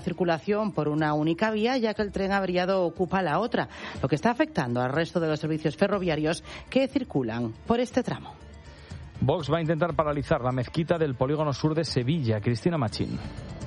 circulación por una única vía, ya que el tren averiado ocupa la otra, lo que está afectando al resto de los servicios ferroviarios que circulan por este tramo. Vox va a intentar paralizar la mezquita del polígono sur de Sevilla. Cristina Machín.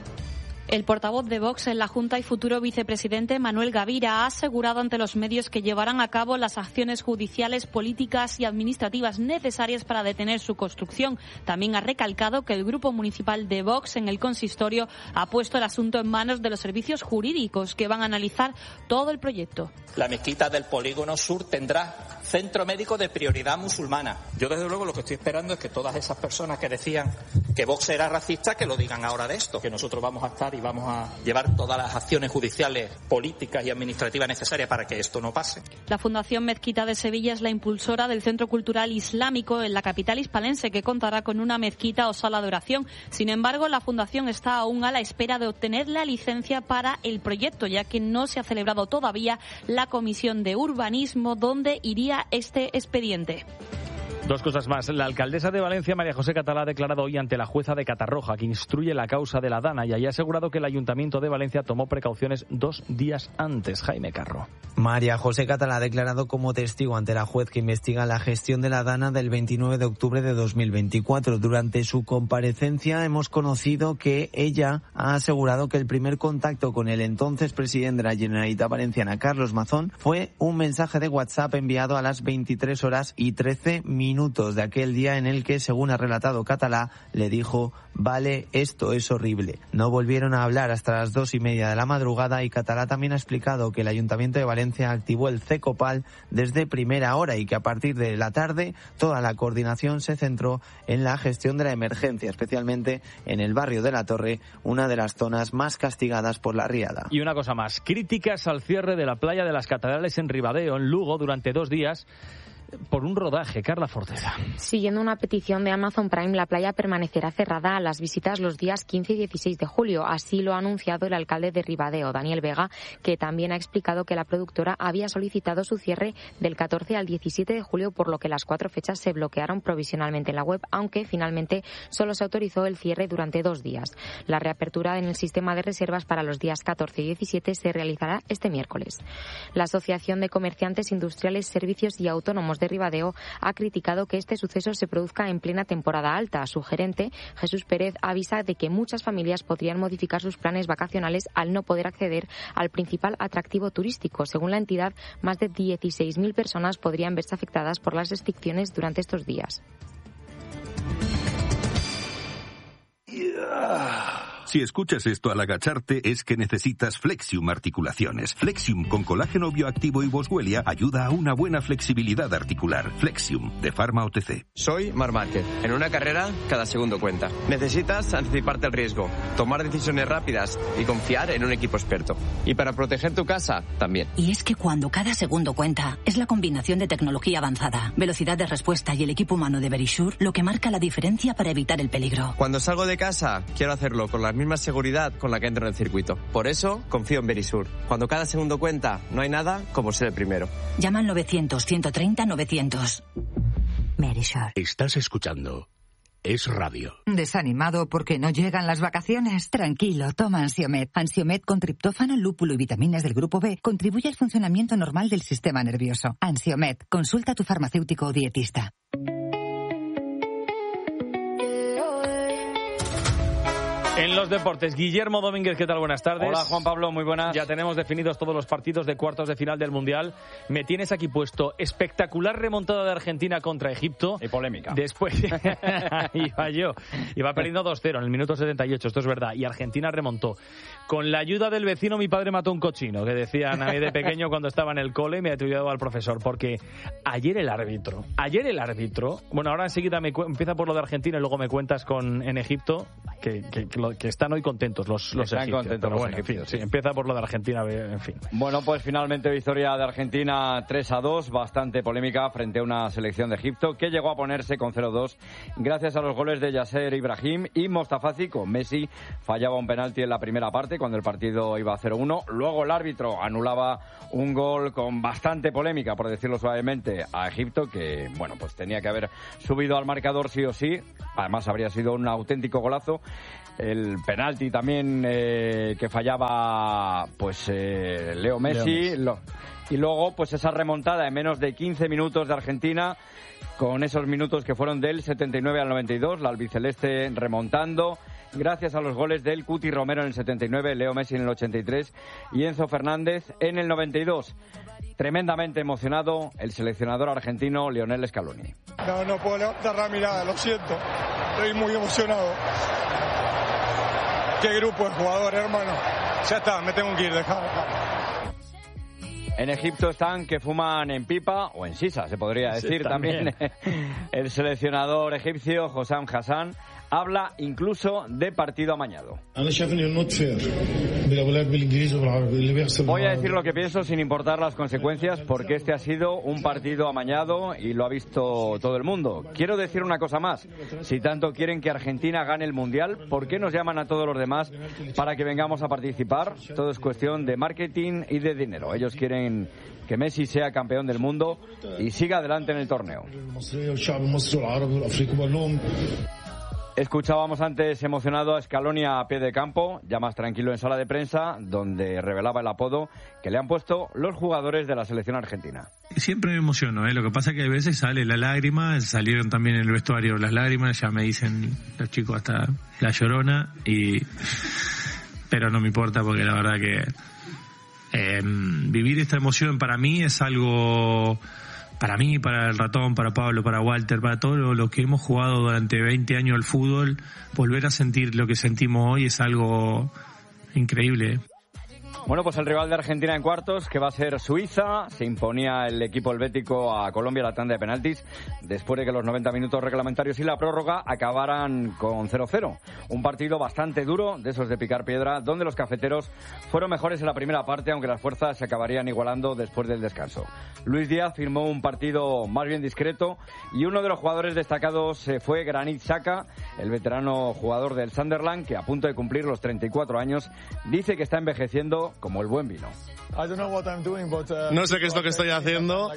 El portavoz de Vox en la Junta y futuro vicepresidente Manuel Gavira ha asegurado ante los medios que llevarán a cabo las acciones judiciales, políticas y administrativas necesarias para detener su construcción. También ha recalcado que el grupo municipal de Vox en el consistorio ha puesto el asunto en manos de los servicios jurídicos que van a analizar todo el proyecto. La mezquita del polígono sur tendrá centro médico de prioridad musulmana. Yo desde luego lo que estoy esperando es que todas esas personas que decían que Vox era racista, que lo digan ahora de esto, que nosotros vamos a estar y vamos a llevar todas las acciones judiciales, políticas y administrativas necesarias para que esto no pase. La Fundación Mezquita de Sevilla es la impulsora del Centro Cultural Islámico en la capital hispalense, que contará con una mezquita o sala de oración. Sin embargo, la Fundación está aún a la espera de obtener la licencia para el proyecto, ya que no se ha celebrado todavía la Comisión de Urbanismo donde iría este expediente. Dos cosas más. La alcaldesa de Valencia, María José Catalá, ha declarado hoy ante la jueza de Catarroja, que instruye la causa de la Dana, y ha asegurado que el Ayuntamiento de Valencia tomó precauciones 2 días antes. Jaime Carro. María José Catalá ha declarado como testigo ante la juez que investiga la gestión de la Dana del 29 de octubre de 2024. Durante su comparecencia hemos conocido que ella ha asegurado que el primer contacto con el entonces presidente de la Generalitat Valenciana, Carlos Mazón, fue un mensaje de WhatsApp enviado a las 23 horas y 13 minutos de aquel día en el que, según ha relatado Catalá, le dijo: vale, esto es horrible. No volvieron a hablar hasta las 2:30 de la madrugada y Catalá también ha explicado que el Ayuntamiento de Valencia activó el CECOPAL desde primera hora y que a partir de la tarde toda la coordinación se centró en la gestión de la emergencia, especialmente en el barrio de La Torre, una de las zonas más castigadas por la riada. Y una cosa más, críticas al cierre de la playa de las Catedrales en Ribadeo, en Lugo, durante 2 días por un rodaje. Carla Forteza. Siguiendo una petición de Amazon Prime, la playa permanecerá cerrada a las visitas los días 15 y 16 de julio. Así lo ha anunciado el alcalde de Ribadeo, Daniel Vega, que también ha explicado que la productora había solicitado su cierre del 14 al 17 de julio, por lo que las 4 fechas se bloquearon provisionalmente en la web, aunque finalmente solo se autorizó el cierre durante 2 días. La reapertura en el sistema de reservas para los días 14 y 17 se realizará este miércoles. La Asociación de Comerciantes Industriales, Servicios y Autónomos de Ribadeo ha criticado que este suceso se produzca en plena temporada alta. Su gerente, Jesús Pérez, avisa de que muchas familias podrían modificar sus planes vacacionales al no poder acceder al principal atractivo turístico. Según la entidad, más de 16.000 personas podrían verse afectadas por las restricciones durante estos días. Si escuchas esto al agacharte es que necesitas Flexium Articulaciones. Flexium con colágeno bioactivo y boswellia ayuda a una buena flexibilidad articular. Flexium, de Pharma OTC. Soy Marc Márquez. En una carrera, cada segundo cuenta. Necesitas anticiparte al riesgo, tomar decisiones rápidas y confiar en un equipo experto. Y para proteger tu casa, también. Y es que cuando cada segundo cuenta, es la combinación de tecnología avanzada, velocidad de respuesta y el equipo humano de Verisure lo que marca la diferencia para evitar el peligro. Cuando salgo de casa, quiero hacerlo con la misma seguridad con la que entro en el circuito. Por eso, confío en Verisure. Cuando cada segundo cuenta, no hay nada como ser el primero. Llama al 900-130-900. Verisure. Estás escuchando Es Radio. ¿Desanimado porque no llegan las vacaciones? Tranquilo, toma Ansiomed. Ansiomed con triptófano, lúpulo y vitaminas del grupo B contribuye al funcionamiento normal del sistema nervioso. Ansiomed, consulta a tu farmacéutico o dietista. En los deportes, Guillermo Domínguez, ¿qué tal? Buenas tardes. Hola, Juan Pablo, muy buenas. Ya tenemos definidos todos los partidos de cuartos de final del Mundial. Me tienes aquí puesto espectacular remontada de Argentina contra Egipto. Y polémica. Después, iba perdiendo 2-0 en el minuto 78, esto es verdad. Y Argentina remontó. Con la ayuda del vecino, mi padre mató un cochino, que decían a mí de pequeño cuando estaba en el cole, y me he atribuido al profesor, porque ayer el árbitro, bueno, ahora enseguida empieza por lo de Argentina y luego me cuentas en Egipto, que están hoy contentos los egipcios. Contentos los egipcios. Sí, empieza por lo de Argentina, en fin. Bueno, pues finalmente victoria de Argentina 3-2, bastante polémica frente a una selección de Egipto que llegó a ponerse con 0-2 gracias a los goles de Yasser Ibrahim y Mostafazi. Con Messi fallaba un penalti en la primera parte cuando el partido iba a 0-1. Luego el árbitro anulaba un gol con bastante polémica, por decirlo suavemente, a Egipto, que bueno, pues tenía que haber subido al marcador sí o sí. además habría sido un auténtico golazo. El penalti también que fallaba pues Leo Messi. Y luego pues esa remontada en menos de 15 minutos de Argentina, con esos minutos que fueron del 79 al 92, la albiceleste remontando, gracias a los goles del Cuti Romero en el 79, Leo Messi en el 83 y Enzo Fernández en el 92. Tremendamente emocionado el seleccionador argentino Lionel Scaloni. No puedo levantar la mirada, lo siento. Estoy muy emocionado. Qué grupo de jugadores, hermano. Ya está, me tengo que ir, dejar. En Egipto están que fuman en pipa o en sisa, se podría decir, sí, también. El seleccionador egipcio Hossam Hassan habla incluso de partido amañado. Voy a decir lo que pienso sin importar las consecuencias, porque este ha sido un partido amañado y lo ha visto todo el mundo. Quiero decir una cosa más. Si tanto quieren que Argentina gane el Mundial, ¿por qué nos llaman a todos los demás para que vengamos a participar? Todo es cuestión de marketing y de dinero. Ellos quieren que Messi sea campeón del mundo y siga adelante en el torneo. Escuchábamos antes emocionado a Scaloni a pie de campo, ya más tranquilo en sala de prensa, donde revelaba el apodo que le han puesto los jugadores de la selección argentina. Siempre me emociono, lo que pasa es que a veces sale la lágrima, salieron también en el vestuario las lágrimas, ya me dicen los chicos hasta la llorona, pero no me importa porque la verdad que vivir esta emoción para mí es algo... Para mí, para el Ratón, para Pablo, para Walter, para todos los que hemos jugado durante 20 años al fútbol, volver a sentir lo que sentimos hoy es algo increíble. Bueno, pues el rival de Argentina en cuartos, que va a ser Suiza, se imponía el equipo helvético a Colombia la tanda de penaltis, después de que los 90 minutos reglamentarios y la prórroga acabaran con 0-0. Un partido bastante duro, de esos de picar piedra, donde los cafeteros fueron mejores en la primera parte, aunque las fuerzas se acabarían igualando después del descanso. Luis Díaz firmó un partido más bien discreto y uno de los jugadores destacados fue Granit Xhaka, el veterano jugador del Sunderland, que a punto de cumplir los 34 años, dice que está envejeciendo como el buen vino. No sé qué es lo que estoy haciendo.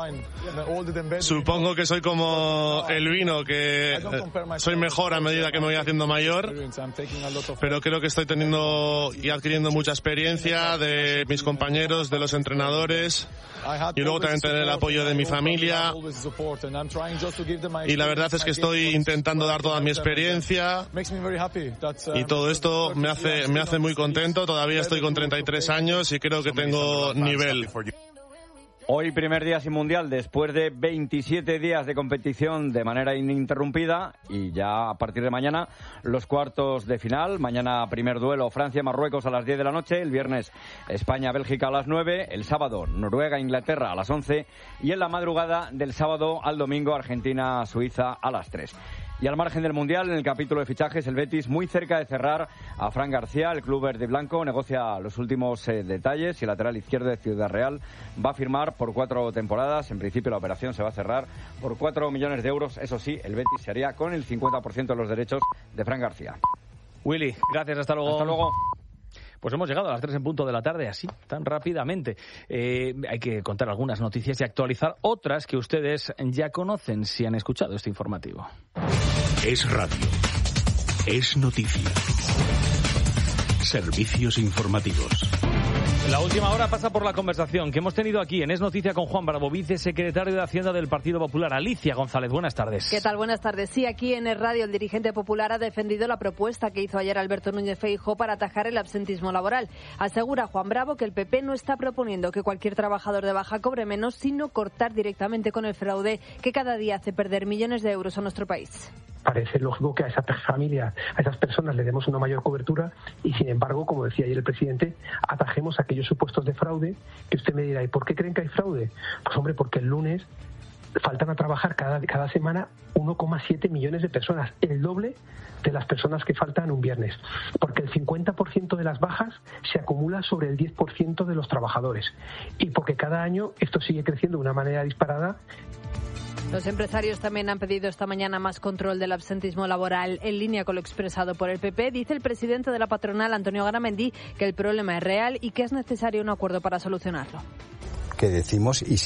Supongo que soy como el vino, que soy mejor a medida que me voy haciendo mayor, pero creo que estoy teniendo y adquiriendo mucha experiencia de mis compañeros, de los entrenadores, y luego también tener el apoyo de mi familia. Y la verdad es que estoy intentando dar toda mi experiencia y todo esto me hace muy contento. Todavía estoy con 33 años y creo que tengo nivel. Hoy primer día sin mundial después de 27 días de competición de manera ininterrumpida, y ya a partir de mañana los cuartos de final. Mañana primer duelo Francia-Marruecos a las 10 de la noche, el viernes España-Bélgica a las 9, el sábado Noruega-Inglaterra a las 11 y en la madrugada del sábado al domingo Argentina-Suiza a las 3. Y al margen del Mundial, en el capítulo de fichajes, el Betis muy cerca de cerrar a Fran García. El club verde y blanco negocia los últimos detalles y el lateral izquierdo de Ciudad Real va a firmar por 4 temporadas. En principio la operación se va a cerrar por 4 millones de euros. Eso sí, el Betis se haría con el 50% de los derechos de Fran García. Willy, gracias, hasta luego. Hasta luego. Pues hemos llegado a las 3 en punto de la tarde, así, tan rápidamente. Hay que contar algunas noticias y actualizar otras que ustedes ya conocen si han escuchado este informativo. Es radio. Es noticia. Servicios informativos. La última hora pasa por la conversación que hemos tenido aquí en Es Noticia con Juan Bravo, vicesecretario de Hacienda del Partido Popular. Alicia González, buenas tardes. ¿Qué tal? Buenas tardes. Sí, aquí en Es Radio el dirigente popular ha defendido la propuesta que hizo ayer Alberto Núñez Feijóo para atajar el absentismo laboral. Asegura Juan Bravo que el PP no está proponiendo que cualquier trabajador de baja cobre menos, sino cortar directamente con el fraude que cada día hace perder millones de euros a nuestro país. Parece lógico que a esas familias, a esas personas le demos una mayor cobertura y, sin embargo, como decía ayer el presidente, atajemos aquellos supuestos de fraude que usted me dirá, ¿y por qué creen que hay fraude? Pues hombre, porque el lunes faltan a trabajar cada semana 1,7 millones de personas, el doble de las personas que faltan un viernes, porque el 50% de las bajas se acumula sobre el 10% de los trabajadores y porque cada año esto sigue creciendo de una manera disparada. Los empresarios también han pedido esta mañana más control del absentismo laboral, en línea con lo expresado por el PP. Dice el presidente de la patronal, Antonio Garamendi, que el problema es real y que es necesario un acuerdo para solucionarlo. Que decimos y se hablaba.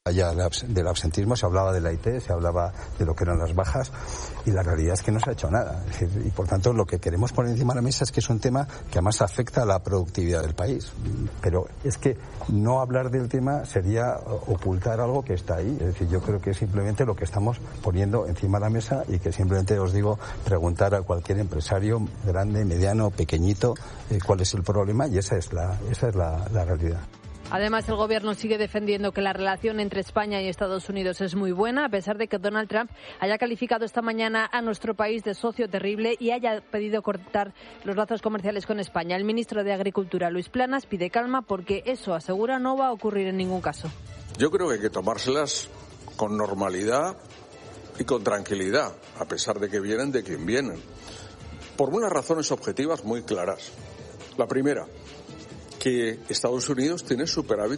Allá del absentismo se hablaba de la IT, se hablaba de lo que eran las bajas y la realidad es que no se ha hecho nada. Es decir, y por tanto lo que queremos poner encima de la mesa es que es un tema que además afecta a la productividad del país. Pero es que no hablar del tema sería ocultar algo que está ahí. Es decir, yo creo que es simplemente lo que estamos poniendo encima de la mesa y que simplemente os digo, preguntar a cualquier empresario, grande, mediano, pequeñito, cuál es el problema y esa es la realidad. Además, el Gobierno sigue defendiendo que la relación entre España y Estados Unidos es muy buena, a pesar de que Donald Trump haya calificado esta mañana a nuestro país de socio terrible y haya pedido cortar los lazos comerciales con España. El ministro de Agricultura, Luis Planas, pide calma porque eso, asegura, no va a ocurrir en ningún caso. Yo creo que hay que tomárselas con normalidad y con tranquilidad, a pesar de que vienen de quien vienen, por unas razones objetivas muy claras. La primera, que Estados Unidos tiene superávit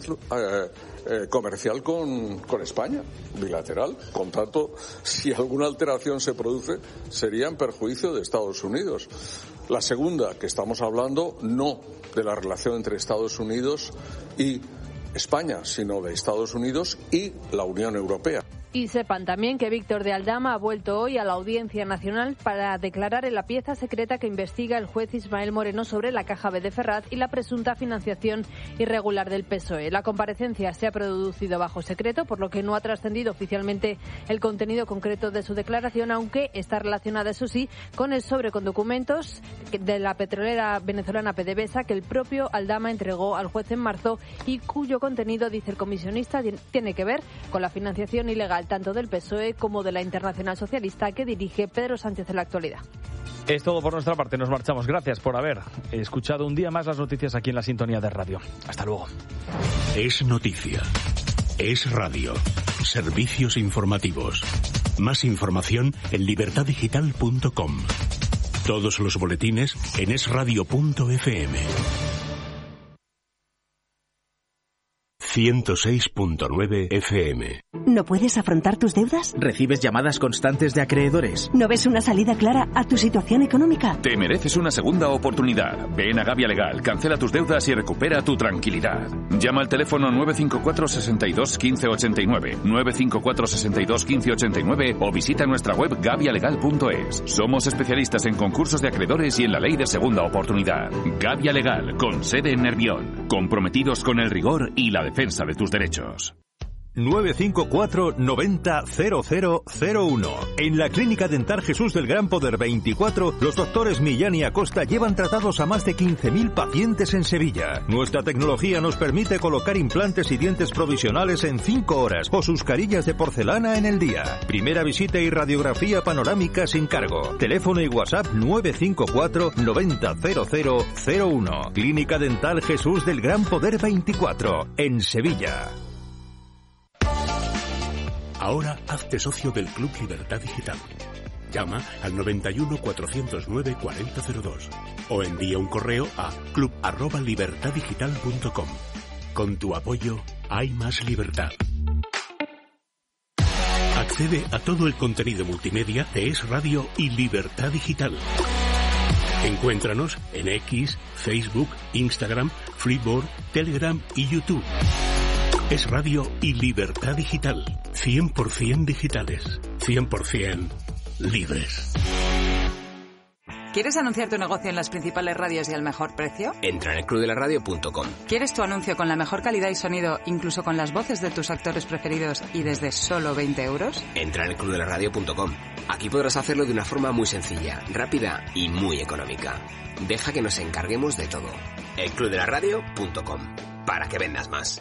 comercial con España, bilateral. Con tanto, si alguna alteración se produce, sería en perjuicio de Estados Unidos. La segunda, que estamos hablando no de la relación entre Estados Unidos y España, sino de Estados Unidos y la Unión Europea. Y sepan también que Víctor de Aldama ha vuelto hoy a la Audiencia Nacional para declarar en la pieza secreta que investiga el juez Ismael Moreno sobre la Caja B de Ferraz y la presunta financiación irregular del PSOE. La comparecencia se ha producido bajo secreto, por lo que no ha trascendido oficialmente el contenido concreto de su declaración, aunque está relacionada, eso sí, con el sobre con documentos de la petrolera venezolana PDVSA que el propio Aldama entregó al juez en marzo y cuyo contenido, dice el comisionista, tiene que ver con la financiación ilegal tanto del PSOE como de la Internacional Socialista que dirige Pedro Sánchez en la actualidad. Es todo por nuestra parte, nos marchamos. Gracias por haber escuchado un día más las noticias aquí en la sintonía de radio. Hasta luego. Es noticia. Es radio. Servicios informativos. Más información en libertaddigital.com. Todos los boletines en esradio.fm. 106.9 FM. ¿No puedes afrontar tus deudas? ¿Recibes llamadas constantes de acreedores? ¿No ves una salida clara a tu situación económica? Te mereces una segunda oportunidad. Ven a Gavia Legal, cancela tus deudas y recupera tu tranquilidad. Llama al teléfono 954 62 15 89, 954 62 15 89 o visita nuestra web gavialegal.es. Somos especialistas en concursos de acreedores y en la ley de segunda oportunidad. Gavia Legal, con sede en Nervión. Comprometidos con el rigor y la defensa de tus derechos. 954 90 0001. En la Clínica Dental Jesús del Gran Poder 24, los doctores Millán y Acosta llevan tratados a más de 15.000 pacientes en Sevilla. Nuestra tecnología nos permite colocar implantes y dientes provisionales en 5 horas o sus carillas de porcelana en el día. Primera visita y radiografía panorámica sin cargo. Teléfono y WhatsApp 954 90 0001. Clínica Dental Jesús del Gran Poder 24, en Sevilla. Ahora hazte socio del Club Libertad Digital. Llama al 91 409 4002 o envía un correo a club@libertaddigital.com. Con tu apoyo hay más libertad. Accede a todo el contenido multimedia de Es Radio y Libertad Digital. Encuéntranos en X, Facebook, Instagram, Freeboard, Telegram y YouTube. Es Radio y Libertad Digital. 100% digitales. 100% libres. ¿Quieres anunciar tu negocio en las principales radios y al mejor precio? Entra en elclubdelaradio.com. ¿Quieres tu anuncio con la mejor calidad y sonido, incluso con las voces de tus actores preferidos y desde solo 20 euros? Entra en elclubdelaradio.com. Aquí podrás hacerlo de una forma muy sencilla, rápida y muy económica. Deja que nos encarguemos de todo. elclubdelaradio.com. Para que vendas más.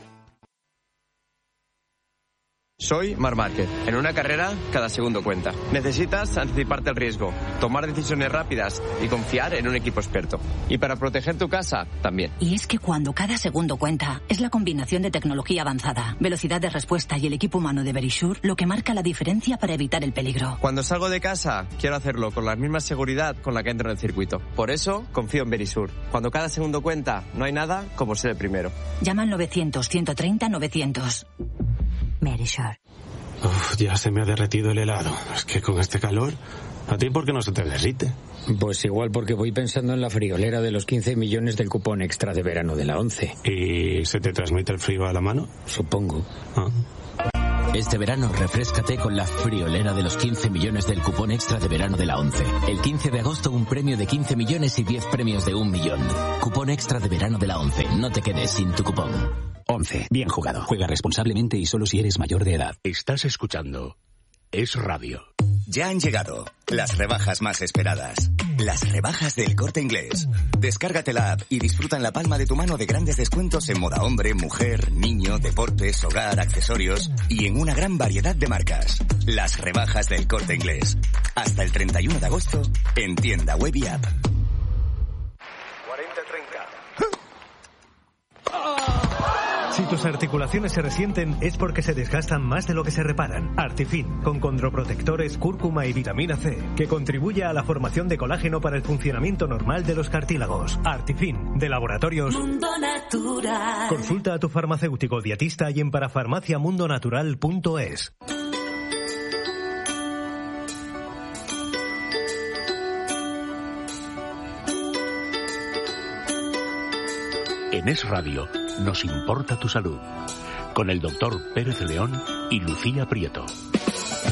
Soy Marc Márquez. En una carrera, cada segundo cuenta. Necesitas anticiparte al riesgo, tomar decisiones rápidas y confiar en un equipo experto. Y para proteger tu casa, también. Y es que cuando cada segundo cuenta, es la combinación de tecnología avanzada, velocidad de respuesta y el equipo humano de Verisure lo que marca la diferencia para evitar el peligro. Cuando salgo de casa, quiero hacerlo con la misma seguridad con la que entro en el circuito. Por eso, confío en Verisure. Cuando cada segundo cuenta, no hay nada como ser el primero. Llama al 900-130-900. Verisure. Uf, ya se me ha derretido el helado. Es que con este calor, ¿a ti por qué no se te derrite? Pues igual porque voy pensando en la friolera de los 15 millones del cupón extra de verano de la 11. ¿Y se te transmite el frío a la mano? Supongo. Ah. Este verano refréscate con la friolera de los 15 millones del cupón extra de verano de la ONCE. El 15 de agosto un premio de 15 millones y 10 premios de 1 millón. Cupón extra de verano de la ONCE. No te quedes sin tu cupón. 11. Bien jugado. Juega responsablemente y solo si eres mayor de edad. Estás escuchando Es Radio. Ya han llegado las rebajas más esperadas. Las rebajas del Corte Inglés. Descárgate la app y disfruta en la palma de tu mano de grandes descuentos en moda hombre, mujer, niño, deportes, hogar, accesorios y en una gran variedad de marcas. Las rebajas del Corte Inglés. Hasta el 31 de agosto en tienda web y app. 40-30. Si tus articulaciones se resienten es porque se desgastan más de lo que se reparan. Artifin, con condroprotectores, cúrcuma y vitamina C, que contribuye a la formación de colágeno para el funcionamiento normal de los cartílagos. Artifin, de Laboratorios Mundo Natural. Consulta a tu farmacéutico dietista y en parafarmaciamundonatural.es. En Es Radio nos importa tu salud, con el doctor Pérez León y Lucía Prieto.